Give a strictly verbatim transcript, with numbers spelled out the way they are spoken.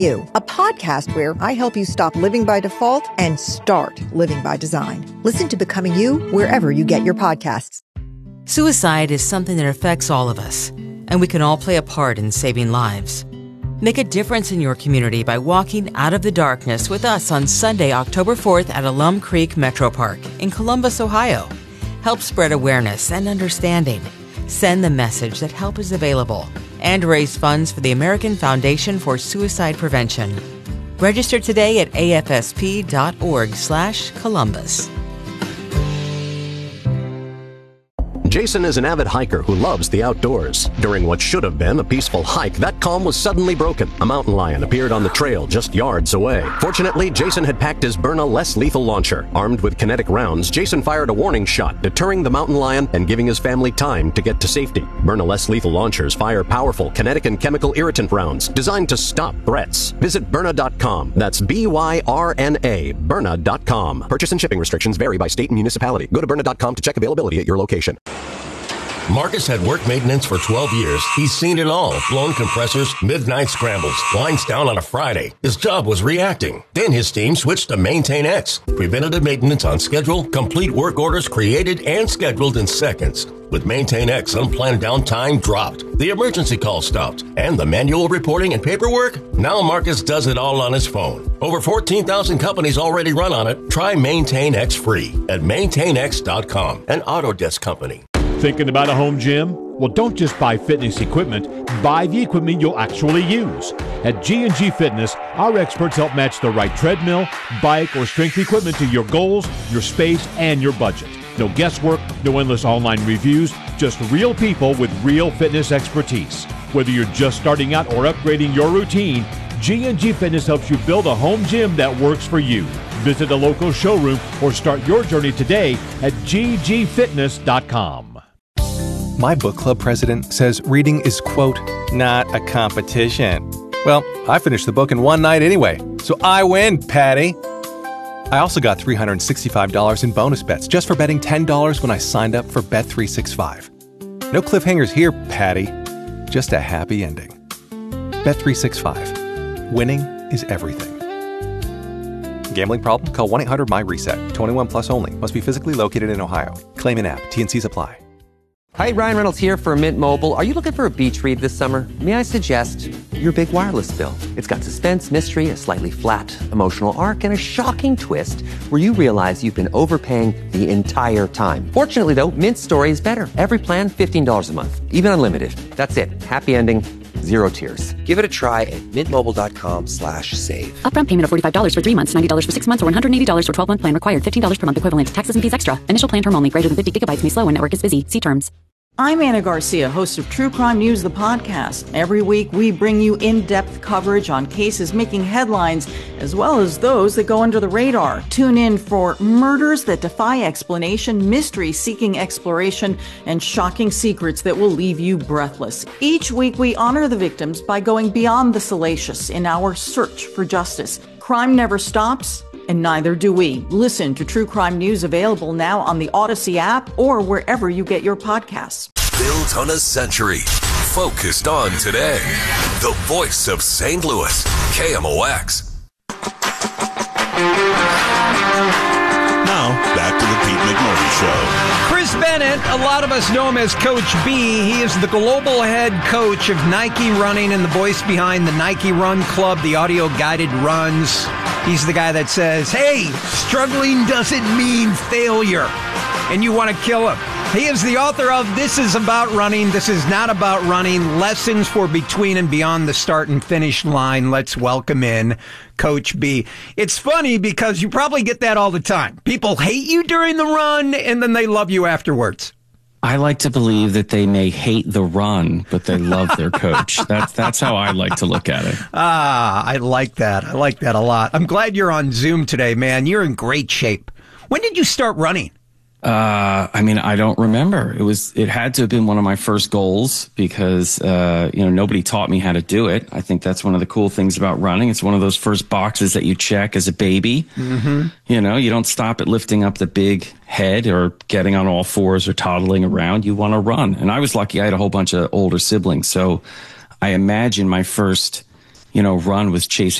You, a podcast where I help you stop living by default and start living by design. Listen to Becoming You wherever you get your podcasts. Suicide is something that affects all of us, and we can all play a part in saving lives. Make a difference in your community by walking out of the darkness with us on Sunday, October fourth at Alum Creek Metro Park in Columbus, Ohio. Help spread awareness and understanding. Send the message that help is available and raise funds for the American Foundation for Suicide Prevention. Register today at afsp.org slash Columbus. Jason is an avid hiker who loves the outdoors. During what should have been a peaceful hike, that calm was suddenly broken. A mountain lion appeared on the trail just yards away. Fortunately, Jason had packed his Byrna less lethal launcher. Armed with kinetic rounds, Jason fired a warning shot, deterring the mountain lion and giving his family time to get to safety. Byrna less lethal launchers fire powerful kinetic and chemical irritant rounds designed to stop threats. Visit Byrna dot com. That's B Y R N A, Byrna dot com. Purchase and shipping restrictions vary by state and municipality. Go to Byrna dot com to check availability at your location. Marcus had work maintenance for twelve years. He's seen it all. Blown compressors, midnight scrambles, lines down on a Friday. His job was reacting. Then his team switched to Maintain X. Preventative maintenance on schedule, complete work orders created and scheduled in seconds. With Maintain X, unplanned downtime dropped. The emergency call stopped. And the manual reporting and paperwork? Now Marcus does it all on his phone. Over fourteen thousand companies already run on it. Try Maintain X free at maintain x dot com, an Autodesk company. Thinking about a home gym? Well, don't just buy fitness equipment. Buy the equipment you'll actually use. At G and G Fitness, our experts help match the right treadmill, bike, or strength equipment to your goals, your space, and your budget. No guesswork, no endless online reviews, just real people with real fitness expertise. Whether you're just starting out or upgrading your routine, G and G Fitness helps you build a home gym that works for you. Visit a local showroom or start your journey today at g g fitness dot com. My book club president says reading is, quote, not a competition. Well, I finished the book in one night anyway, so I win, Patty. I also got three hundred sixty-five dollars in bonus bets just for betting ten dollars when I signed up for Bet three sixty-five. No cliffhangers here, Patty. Just a happy ending. Bet three sixty-five. Winning is everything. Gambling problem? Call one eight hundred my reset. twenty-one plus only. Must be physically located in Ohio. Claim in app. T and Cs apply. Hi, Ryan Reynolds here for Mint Mobile. Are you looking for a beach read this summer? May I suggest your big wireless bill? It's got suspense, mystery, a slightly flat, emotional arc, and a shocking twist where you realize you've been overpaying the entire time. Fortunately, though, Mint's story is better. Every plan, fifteen dollars a month. Even unlimited. That's it. Happy ending. Zero tears. Give it a try at mintmobile.com slash save. Upfront payment of forty-five dollars for three months, ninety dollars for six months, or one hundred eighty dollars for twelve-month plan required. fifteen dollars per month equivalent. Taxes and fees extra. Initial plan term only. Greater than fifty gigabytes may slow when network is busy. See terms. I'm Anna Garcia, host of True Crime News, the podcast. Every week, we bring you in-depth coverage on cases making headlines, as well as those that go under the radar. Tune in for murders that defy explanation, mystery seeking exploration, and shocking secrets that will leave you breathless. Each week, we honor the victims by going beyond the salacious in our search for justice. Crime never stops, and neither do we. Listen to True Crime News, available now on the Odyssey app or wherever you get your podcasts. Built on a century, focused on today. The voice of Saint Louis, K M O X. Now, back to the Pete McMurray Show. Chris Bennett, a lot of us know him as Coach B. He is the global head coach of Nike Running and the voice behind the Nike Run Club, the audio-guided runs. He's the guy that says, hey, struggling doesn't mean failure, and you want to kill him. He is the author of This Is About Running, This Is Not About Running, Lessons for Between and Beyond the Start and Finish Line. Let's welcome in Coach B. It's funny because you probably get that all the time. People hate you during the run, and then they love you afterwards. I like to believe that they may hate the run, but they love their coach. That's that's how I like to look at it. Ah, I like that. I like that a lot. I'm glad you're on Zoom today, man. You're in great shape. When did you start running? Uh, I mean, I don't remember. It was, it had to have been one of my first goals because, uh, you know, nobody taught me how to do it. I think that's one of the cool things about running. It's one of those first boxes that you check as a baby. Mm-hmm. You know, you don't stop at lifting up the big head or getting on all fours or toddling around. You want to run. And I was lucky. I had a whole bunch of older siblings. So I imagine my first you know, run with Chase